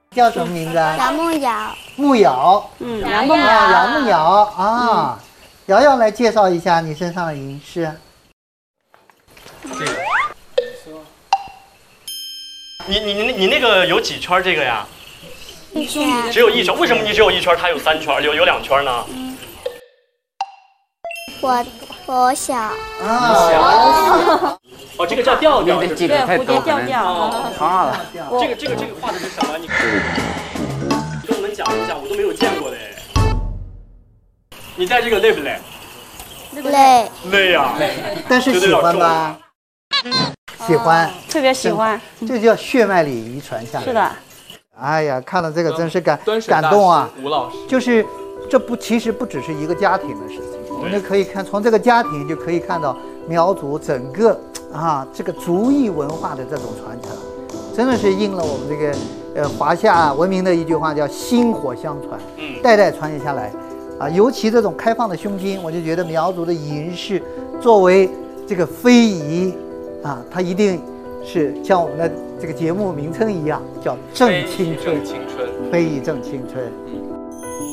叫什么名字啊？ 杨梦瑶。 木瑶。 杨梦瑶。 杨梦瑶啊。瑶瑶来介绍一下你身上的银饰。 这个。你那个有几圈这个呀？ 1圈。 只有1圈，为什么你只有1圈，它有3圈，有2圈呢？ 我小。 哦，这个叫调调， 对，蝴蝶调调。 差了。 这个画的是什么？你跟我们讲一下，我都没有见过的。你戴这个累不累？ 累。 累呀。 但是喜欢吧？喜欢， 特别喜欢。 这叫血脉里遗传下来。 是的。 哎呀，看了这个真是感动啊！ 吴老师， 就是其实不只是一个家庭的事情，我们就可以看从这个家庭就可以看到苗族整个这个族裔文化的这种传承，真的是应了我们这个华夏文明的一句话，叫薪火相传，代代传承下来尤其这种开放的胸襟，我就觉得苗族的银饰作为这个非遗它一定是像我们的这个节目名称一样，叫正青春，非遗正青春。